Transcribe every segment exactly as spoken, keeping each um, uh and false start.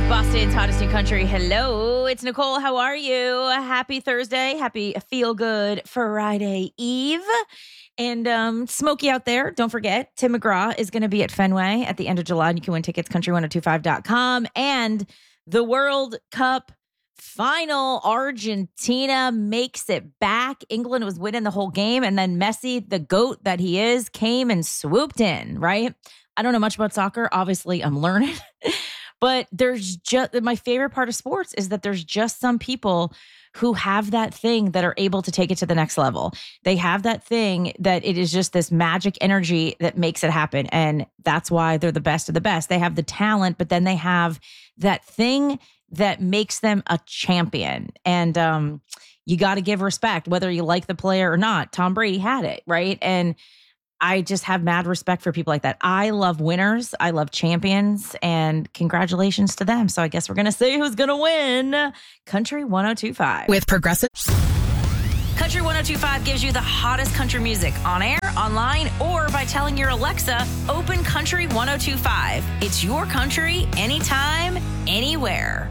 Boston's hottest new country. Hello, it's Nicole. How are you? Happy Thursday. Happy Feel Good Friday Eve. And um, smoky out there. Don't forget, Tim McGraw is going to be at Fenway at the end of July. And you can win tickets, country one oh two five dot com. And the World Cup final, Argentina makes it back. England was winning the whole game. And then Messi, the GOAT that he is, came and swooped in, right? I don't know much about soccer. Obviously, I'm learning. But there's just, my favorite part of sports is that there's just some people who have that thing that are able to take it to the next level. They have that thing that it is just this magic energy that makes it happen. And that's why they're the best of the best. They have the talent, but then they have that thing that makes them a champion. And um, you got to give respect, whether you like the player or not. Tom Brady had it, right? And I just have mad respect for people like that. I love winners. I love champions, and congratulations to them. So I guess we're going to see who's going to win Country one oh two five. With Progressive. Country one oh two five gives you the hottest country music on air, online, or by telling your Alexa, open Country one oh two five. It's your country, anytime, anywhere.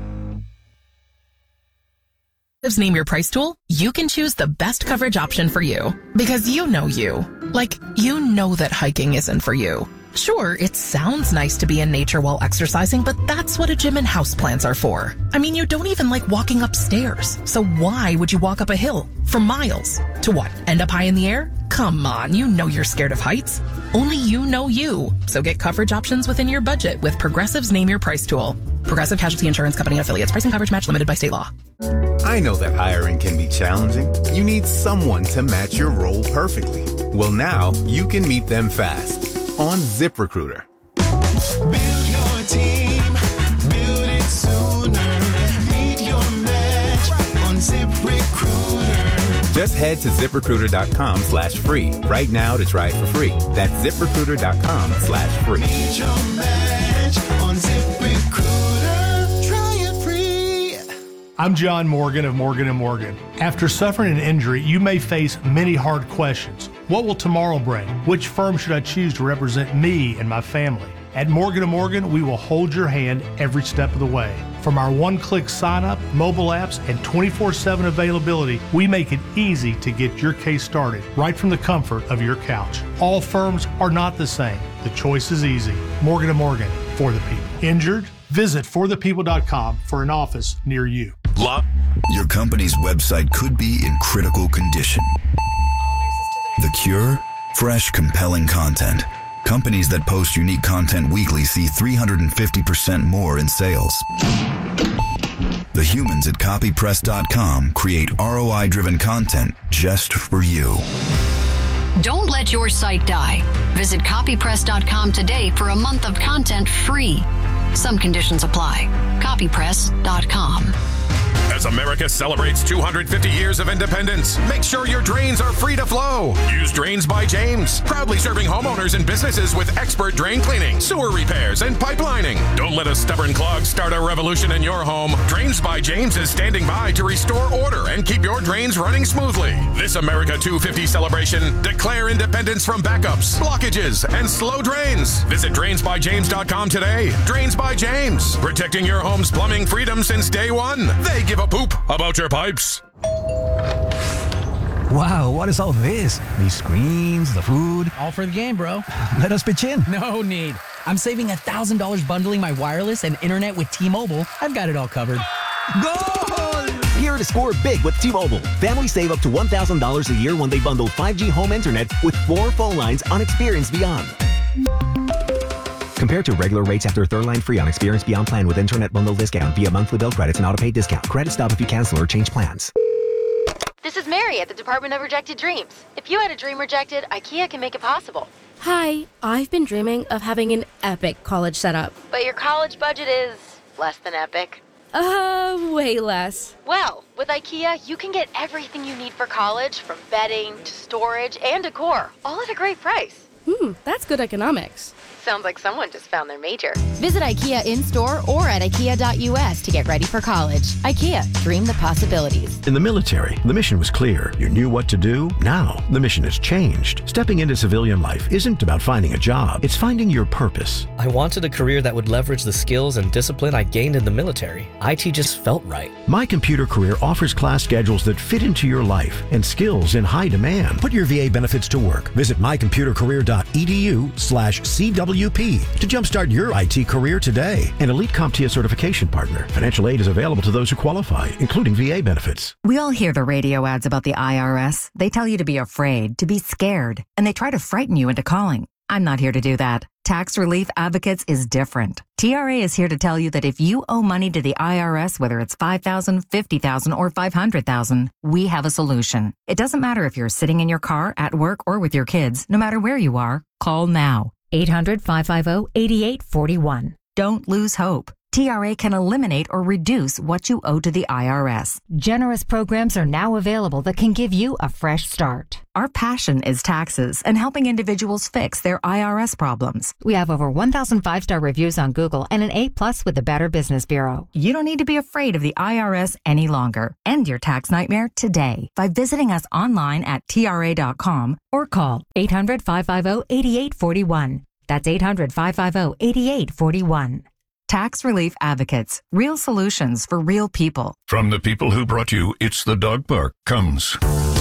Name Your Price tool, you can choose the best coverage option for you. Because you know you. Like, you know that hiking isn't for you. Sure, it sounds nice to be in nature while exercising, but that's what a gym and houseplants are for. I mean, you don't even like walking upstairs. So why would you walk up a hill for miles? To what? End up high in the air? Come on, you know you're scared of heights. Only you know you. So get coverage options within your budget with Progressive's Name Your Price tool. Progressive Casualty Insurance Company and affiliates. Pricing coverage match limited by state law. I know that hiring can be challenging. You need someone to match your role perfectly. Well, now you can meet them fast on ZipRecruiter. Build your team, build it sooner. Meet your match on ZipRecruiter. Just head to ZipRecruiter.com slash free right now to try it for free. That's ZipRecruiter.com slash free. Meet your match on ZipRecruiter. Try it free. I'm John Morgan of Morgan and Morgan. After suffering an injury, you may face many hard questions. What will tomorrow bring? Which firm should I choose to represent me and my family? At Morgan and Morgan, we will hold your hand every step of the way. From our one-click sign-up, mobile apps, and twenty-four seven availability, we make it easy to get your case started right from the comfort of your couch. All firms are not the same. The choice is easy. Morgan and Morgan, for the people. Injured? Visit for the people dot com for an office near you. Lo- Your company's website could be in critical condition. The cure? Fresh, compelling content. Companies that post unique content weekly see three hundred fifty percent more in sales. The humans at copy press dot com create R O I-driven content just for you. Don't let your site die. Visit copy press dot com today for a month of content free. Some conditions apply. copy press dot com. As America celebrates two hundred fifty years of independence, make sure your drains are free to flow. Use Drains by James, proudly serving homeowners and businesses with expert drain cleaning, sewer repairs, and pipelining. Don't let a stubborn clog start a revolution in your home. Drains by James is standing by to restore order and keep your drains running smoothly. This America two fifty celebration, declare independence from backups, blockages, and slow drains. Visit drains by james dot com today. Drains by James, protecting your home's plumbing freedom since day one. They give a poop about your pipes. Wow, what is all this? These screens, the food. All for the game, bro. Let us pitch in. No need. I'm saving one thousand dollars bundling my wireless and internet with T-Mobile. I've got it all covered. Goal! Here to score big with T-Mobile. Families save up to one thousand dollars a year when they bundle five G home internet with four phone lines on Experience Beyond. Compared to regular rates after third line free on Experience Beyond plan with internet bundle discount via monthly bill credits and auto-pay discount. Credit stop if you cancel or change plans. This is Mary at the Department of Rejected Dreams. If you had a dream rejected, IKEA can make it possible. Hi, I've been dreaming of having an epic college setup. But your college budget is less than epic. Uh, way less. Well, with IKEA, you can get everything you need for college, from bedding to storage and decor, all at a great price. Hmm, that's good economics. Sounds like someone just found their major. Visit IKEA in-store or at ikea dot u s to get ready for college. IKEA, dream the possibilities. In the military, the mission was clear. You knew what to do. Now, the mission has changed. Stepping into civilian life isn't about finding a job. It's finding your purpose. I wanted a career that would leverage the skills and discipline I gained in the military. I T just felt right. My Computer Career offers class schedules that fit into your life and skills in high demand. Put your V A benefits to work. Visit my computer career dot e d u slash c w p to jumpstart your I T career today. An Elite CompTIA certification partner. Financial aid is available to those who qualify, including V A benefits. We all hear the radio ads about the I R S. They tell you to be afraid, to be scared, and they try to frighten you into calling. I'm not here to do that. Tax Relief Advocates is different. T R A is here to tell you that if you owe money to the I R S, whether it's five thousand dollars, fifty thousand dollars, or five hundred thousand dollars, we have a solution. It doesn't matter if you're sitting in your car, at work, or with your kids. No matter where you are, call now. eight hundred, five five zero, eight eight four one. Don't lose hope. T R A can eliminate or reduce what you owe to the I R S. Generous programs are now available that can give you a fresh start. Our passion is taxes and helping individuals fix their I R S problems. We have over one thousand five-star reviews on Google and an A plus with the Better Business Bureau. You don't need to be afraid of the I R S any longer. End your tax nightmare today by visiting us online at T R A dot com or call eight hundred, five five zero, eight eight four one. That's eight hundred, five five zero, eight eight four one. Tax Relief Advocates. Real solutions for real people. From the people who brought you It's the Dog Park comes